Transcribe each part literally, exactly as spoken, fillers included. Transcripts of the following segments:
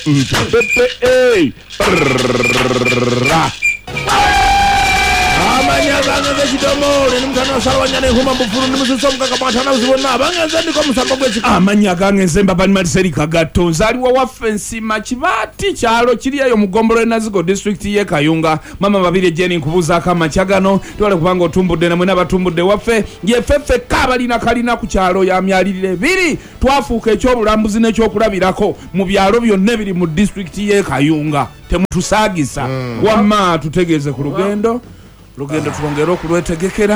pepe amanyaganga zekitomole nimutana salwanya nehuma mbufuru nimususomuka kamatana uzibona bangenze ndiko musamba gwe amanyaganga nzemba bali maliseri kagato nzaliwa wafensi machibati kyalo kiriyo mugombolo nazigo district ye Kayunga mama babire jeni nkubuza kama kyagano tole kubanga otumbudde namwe nabatumbude waffe yefefe kabalina kalina ku kyalo ya myalirire biri twafuuka ekyobulambuzi n'ekyokulabirako mu byalo byonna biri mu district ye Kayunga temutusagisa mm. wamma tutegeze ku lugendo lugendo tulongera okulwetegekera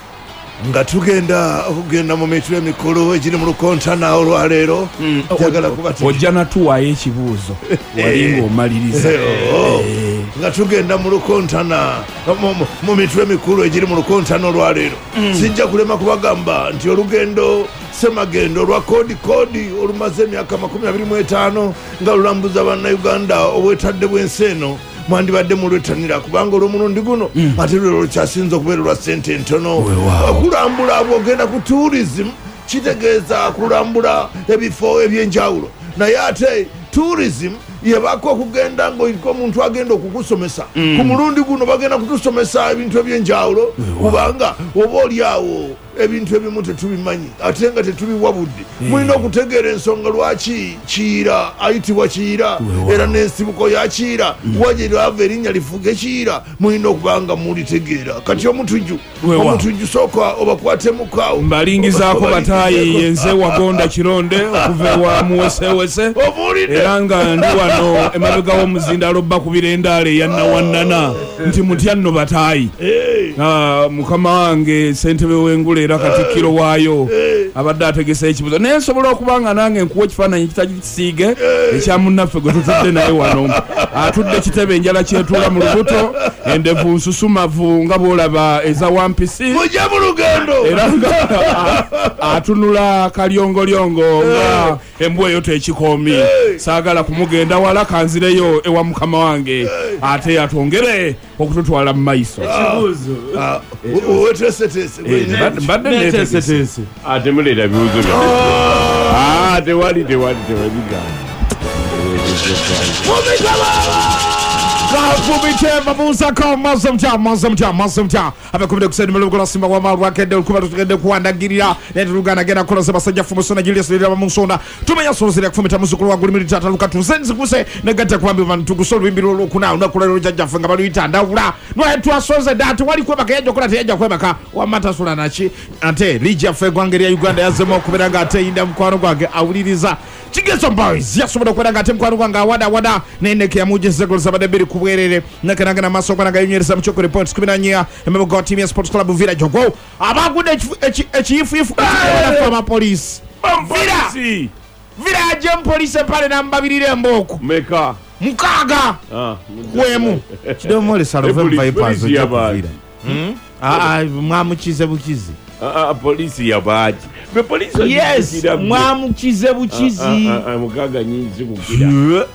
nga tugenda okugenda mu mitwe mikulu egiri mu lukontana olwaleero njagala kubati ojja natuwaayo ekibuuzo walinga omaliriza nga tugenda mu lukontana mu mitwe mikulu egiri mu lukontana olwaleero sijja kulema kubagamba nti olugendo semagendo lwa kodi kodi olumaze emyaka makumi abiri mu etaano nga lulambuza bannayuganda obwetadde bw'ensi eno mwandibadde mulwetanira kubanga olw'omulundi guno ate lwero lukyasinza okubeera lwa ssente ntono kulambula bwogenda ku tourism kitegeeza kulambula ebifo ebyenjawulo naye ate tourism yebako okugenda ng'oliko omuntu agenda okukusomesa ku mulundi guno bagenda kutusomesa ebintu ebyenjawulo kubanga oba oliawo ebintu ebimu tetubimanyi ate nga tetubiwabudde mulina okutegeera ensonga lwaki kiira ayitibwa kiira era n'ensibuko ya kiira waje lyava erinnya lifuge kiira mulina okubanga mulitegeera kati omutujju omutujju sooka obakwatemukawo mbalingizaako bataayi yenze wagonda kironde okuva ewa muwesewese era nga ndi wano emabega w'omuzindalo bakubira endaala eyannawannana nti mutya nno bataayi mukama wange ssentebe w'engula era katikkiro waayo abadde ategesa ekibuzo naye nsobola okubanga nange nkuwa ekifaananyi kitakisiige ekya munnaffe gwe tutudde naye wano atudde kitebe enjala kyetuula mu lubuto endevu nsusumavu nga bwolaba eza wampisi mujja mu lugendo era nga atunula kalyongolyongo nga embwa eyo tekikoomi saagala kumugenda wala kanzireyo ewa mukama wange ate atwongere okututwala mu maiso mbadde netesetese ate mulera bibuzo bya tewali tewali tewaliga Kafubiteva musaka mazamcha mazamcha mazamcha abakumide kuseni mulugula simba wa maru akende kuba tugende kuandagirira netulugana gena kola sebasajja fumusona Julius Lira bamusonda tumenya sozire kufumita muzukulu wa gulimi tata lukatu zenzi kuse negate kwambi bantu gusolo bimbiro lokuna unakula roja jaffa ngabalu itanda ula no etwa soze dati wali kweba kayajo kola teyaja kweba ka wamata sula nachi ate lija fe gwangeria Uganda yazemo kubiranga ate inda mkwano gwange awuliriza Chigezo boys yasobola kwera ngate mkwano gwanga awada wada nene kya mujeze gol zabade biri kubwerere nakananga na maso kwanga yonyereza mchoko reports kumi na nnya emebo go team ya sports club Villa Jogo abagude echifu ifu kwa ma police Villa Villa jam police pale namba birire mboko meka mukaga ah kwemu kidomole salove vipers ya Villa hm ah mwamukize bukizi ah police ya baji me police yes mwamukize bukizi mukaga nyinzi kukira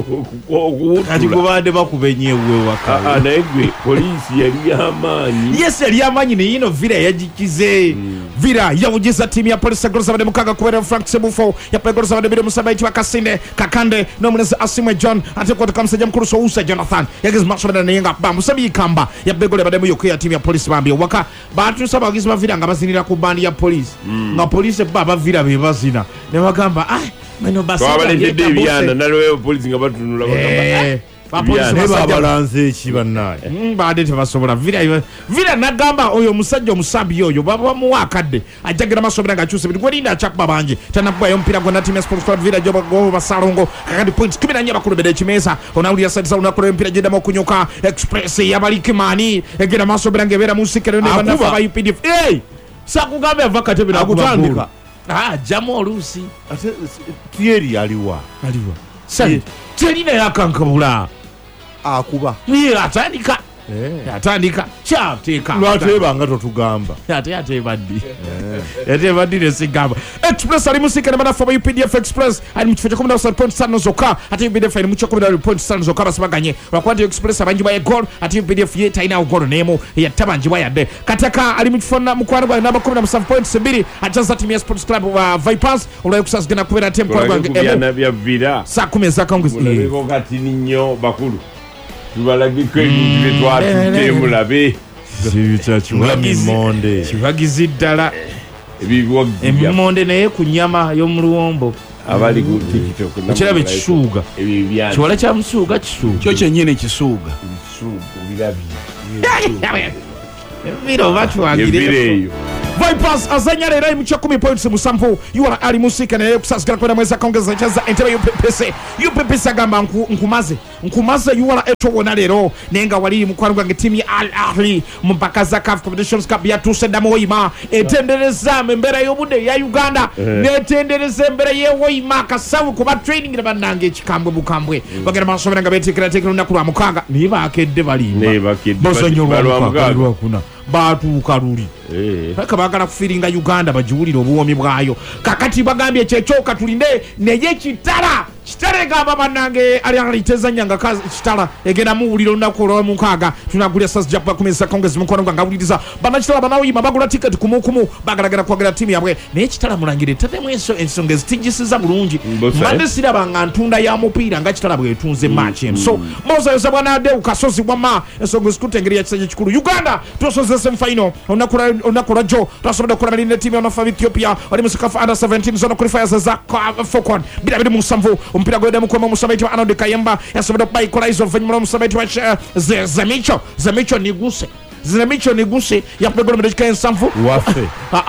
kati kubande bakubenyewe waka ah naegwe police yali amanyi yes yali amanyi ne yino Villa yajikize Villa yawujiza timu ya police goroza bade mukaga kubera Frank Sebufo ya pegoroza bade bide musabaiti wa Kasinde Kakande no muneza Asimwe John ate kwa kamsaja mkuru so usa Jonathan yagize mashoda na yenga ba musabi kamba ya begole bade muyoke ya timu ya police bambi waka batu saba wagize Villa ngabazinira ku bandi ya police nga police baba Villa bebazina ne bagamba ah meno basa twabale debiana nalwe police ngabatunula bagamba Bapolisi baba balanze ekibanaye mbade tebasobola Villa Villa nagamba oyo musajja omusambi oyo baba muwakadde ajagira masobera ngachuse bitu kwerinda chakba banje tanabwa yo mpira gwa team sports club Villa Jogo go basalongo kakati points kumi na nnya bakulu bede chimeza onawuli ya sadisa unakole mpira jeda mokunyoka express ya balikimani egera masobera ngebera musikere ne bana fa U P D F hey sakugambe avakate bina akutandika ah jamo olusi ate Thierry aliwa aliwa sai Thierry ne yakankabula akuba ni atandika atandika kyateeka lwatebanga totugamba ate yatebaddi yatebaddi nesigamba express ali musika nebanafa ba U P D F express ali mu kifo kyakumi na ssatu point ttaano zokka ate U P D F ali mu kyakumi na bbiri point ttaano zokka basibaganye lwakuba nti express abanjibwa ye gol ate U P D F ye talinawo golo n'emu yattabanjibwa yadde kataka ali mu kifo mukwano gwange namba kumi na musanvu point bbiri ajaza timu ya sports club wa Vipers olwayo kusazigana kubeera ate mukwano gwange emu saa kumi ezakawungizi mulabeko kati nnyo bakulu tubalagiko ebintu bye twatudde mulabe kibagimonde kibagizi ddala emimonde naye ku nnyama y'omuluwombo abali ku tiktok ekiraba ekisuuga kiwala kya musuuga kisuuga kyo kyennyini kisuuga ebiro oba twagireyo Vipers azanya leero mu kikumi points musanvu yuwala ali musika naye kusasigala kwenda mwezi akaongeza chaza entebe U P P C U P P C agamba nkumaze nkumaze yuwala etowona leero nenga wali mukwano gwange timu ya Al Ahly mu mpaka za C A F Competitions Cup yatuuse ddamu oyima etendereza embera y'obudde ya Uganda netendereza embera y'ewoyima kasawu kuba training ne bannange ekikambwe bukambwe bagenda masomera nga beteekerateekera olunaku lwa mukaaga niye bakedde balimba bosonyo lwakuna batuuka luli paka bagala kufiringa Uganda bajiwulira obuwomi bwayo kakati bagambye kyekyoka tulinde neye kitala kitale gamba bannange ali aliteza nyanga kazi kitala egenda muwulira olunaku olw'omukaaga tunagulya sasa japa kumesa kongezi mukono gwange awuliriza banakitala banawuyima bagula tiketi kumukumu bagalagala kwagala timu yabwe naye kitala mulangire tademu enso ensonga ezitijisiza bulungi mbadde sirabanga ntunda ya mupiira nga kitala bwetunze match eno so mozayoza bwanadeu kasozi bwama ensonga ezikutengeri ya kisajja kikulu Uganda tusoze semifinal olunaku lwajjo twasobodde okukulabirira timu y'onafa Ethiopia oli musikafu under seventeen zona qualifiers za Falcon bila bili musanvu omupiira gwedde mukwema omusabiti wa Arnold Kayemba yasobodde okubayikolayiza oluvannyuma lw'omusabiti wa Zemicho Zemicho niguse Zemicho niguse yakuba egolo mu dakika ensanvu waffe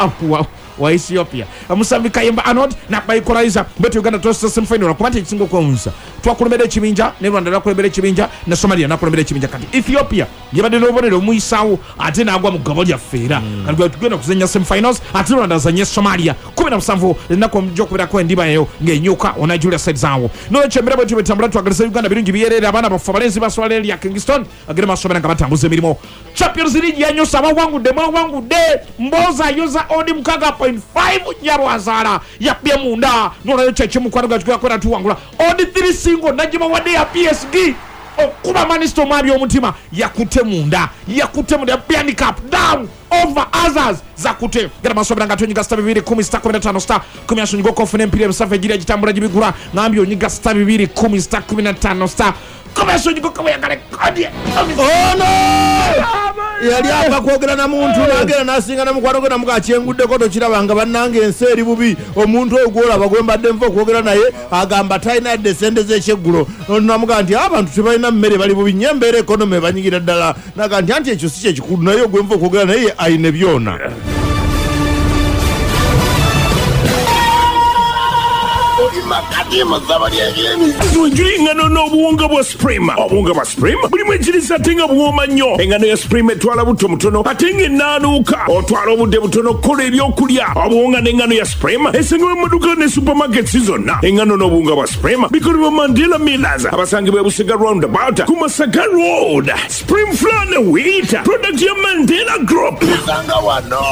wa Ethiopia Musambi Kayemba Arnold nakubayikolayiza mbete Uganda tusoze semifinal lwakuba nti ekisinga okwewunza twakulembera ekibinja ne Rwanda lwakulembera ekibinja ne Somalia nakulembera ekibinja kati Ethiopia yabadde n'obubonero omuyisaawo ate n'agwa mu ggabo lyaffe era kati tugenda kuzenya semifinals ate Rwanda azanye Somalia kumi na musanvu ennaku omujja endiba eyo ng'enyuka ona Julia side zaawo nolwekyo embera bwe tubetambula twagalisa Uganda birungi biyereere abaana baffe abalenzi baswala erya Kingston agende masomera nga batambuza emirimu Champions League yanyosa abawangudde mwawangudde Mboza ayoza odi mukaga point five nyarwazaala yapye munda nolwayo kyekimu mukwano gwatukira kwera tuwangula odi three single najima wadde ya P S G okuba manisto mwabi omutima yakute munda yakute munda handicap down over others zakute gara masomera nga tonyiga star bibiri kumi star kumi na ttano star kumi ashunyigo kofune mpira ebisafa egira gitambula gibigula ngambi onyiga star bibiri kumi star kumi na ttano star kumi ashunyigo kama yagale kodi ono yali ava kwogera na muntu nagera nasinga na mukwano gwe namukacyenguddeko tokirabanga bannange ensi eri bubi omuntu oyo gwolaba gwe mbadde nva okwogera naye agamba talina yadde sente z'ekyeggulo namugaa nti abantu tebalina mmere bali bubi nnyo embeera ekonomi ebanyigira ddala naga nti anti ekyo si kyekikulu naye ogwe nva okwogera naye ayina byona Njuli engano n'obuwunga bwa Supreme. Obuwunga bwa Supreme bulimu ekiriisa ate nga buwooma nnyo. Engano ya Supreme etwala buto mutono ate ng'ennaanuuka otwala obudde butono kukola ebyokulya. Obuwunga n'engano ya Supreme esangibwa mu maduuka ne supermarkets zonna. Engano n'obuwunga bwa Supreme bikolebwa Mandela Millers abasangibwa e Busega Roundabout ku Masaka Road. Supreme Flour ne Wheat product ya Mandela Group. Sanga wano.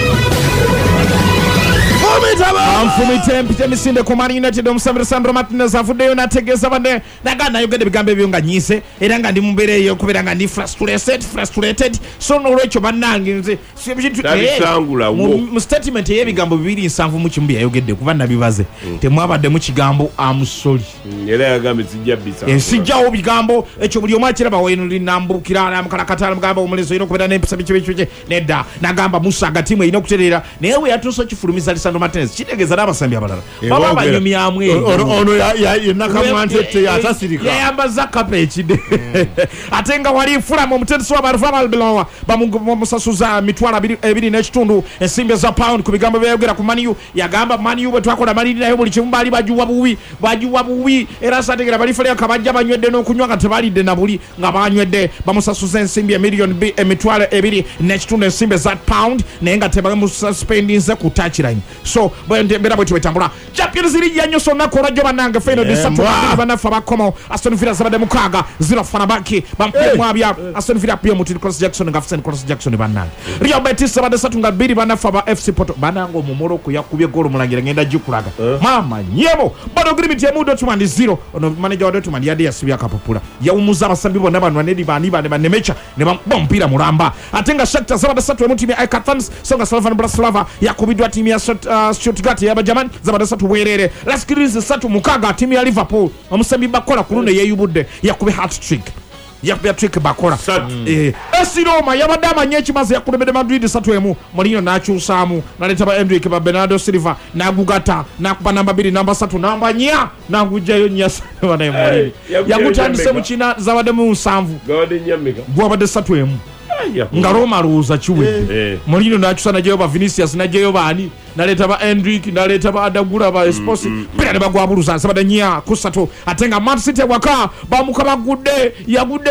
Amfumite mpite misinde ku Man United omusabira Sandro Martinez avuddeyo nategeeza bane nagana yogedde bigambo ebyo nga nyiise era nga ndi mumbeera eyo okubeera nga ndi frustrated frustrated so n'olwekyo bannange nze mu statement ey'ebigambo bibiri nsanvu mu kimu bye yayogedde kuba nabibaze temwabadde mu kigambo amusoli era yagambye sijja bisa sijjawo bigambo ekyo buli omu akiraba wenu nambukira namukalakatala mugamba omulenzi olina okubeera n'empisa bikibikibiki nedda nagamba musa agatimu erina okutereera naye we yatuusa okifulumisa Lisandro Martinez kitegeeza n'abasambi abalala baba banyumyamu ono yenakamwantette yatasirika yayambaza kapa ekide ate nga wali Fulham omutendesi w'abaruvamal bilowa bamusasuza mitwalo ebiri n'ekitundu ensimbi za pound ku bigambo byayogera ku maniyu yagamba maniyu bwe twakola manini nayo buli kimu baali bajuwa buwi bajuwa buwi era sategera balifalya kabajja banywedde n'okunywa nga tebalidde na buli nga banywedde bamusasuza ensimbi emiliyoni emitwalo ebiri n'ekitundu ensimbi za pound naye nga tebamususpendinze ku touchline so bwembera bwe tubetambula Champions League yanyoso nako rajyo banange final Yeah, disatu mbwa. banafa bakomo Aston Villa zabade mukaga zero Fanabaki bampe mwabya Aston Villa pia muti Cross Jackson nga Fsen Cross Jackson banange Real Betis zabade satu nga biri banafa ba F C Porto banango mu Morocco yakubye golo mulangira ngenda jukulaga mama nyebo bado grimiti ya mudo tumandi zero ono manager wa Dortmund yadi yasibya kapopula yawumuza abasambi bona bantu anedi bani bani bani mecha ne bampira mulamba atenga Shakhtar zabade satu ya mutimi Aikathans songa Slavan Bratislava yakubidwa timu ya uh, Stuttgart ya bajaman zabade satu werere Laskiriz satu mukaga timu ya Liverpool omusambi bakola kulune yeyubudde yakube hat trick yakube trick bakola eh esi Roma yabadama nyechi maze yakulebede Madrid satu emu Mourinho nachusamu naleta ba Endrick ba Bernardo Silva na gugata na kuba namba mbili namba satu namba nya na gujayo nyasa bana Mourinho yakutandise mukina zabade mu nsanvu gode nyamika gwabade satu emu nga Roma ruza chiwe eh Mourinho nachusana jeyo ba Vinicius na jeyo bani naleta ba Endrick naleta ba Adagura ba Sports pira ne bagwaburuza sabada nya kusatu atenga Man City waka ba mukaba gude ya gude